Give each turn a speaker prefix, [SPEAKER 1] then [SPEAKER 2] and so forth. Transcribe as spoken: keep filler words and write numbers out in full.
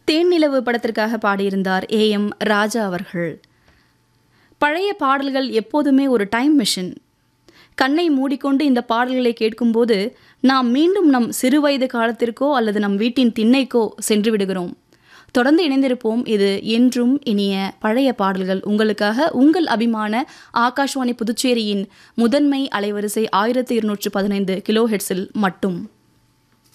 [SPEAKER 1] தேன்நிலவு படத்திற்காக பாடியிருந்தார் A M ராஜா அவர்கள். பழைய பாடல்கள் எப்போதுமே ஒரு டைம் மிஷின். கண்ணை மூடிக்கொண்டு இந்த பாடல்களை கேட்கும்போது நாம் மீண்டும் நம் சிறுவயது காலத்திற்கோ அல்லது நம் வீட்டின் திண்ணைக்கோ சென்று விடுகிறோம். தொடர்ந்து இணைந்திருப்போம். இது என்றும் இனிய பழைய பாடல்கள் உங்களுக்காக உங்கள் அபிமான ஆகாஷ்வாணி புதுச்சேரியின் முதன்மை அலைவரிசை ஆயிரத்தி இருநூற்று பதினைந்து கிலோ ஹெட்ஸில் மட்டும்.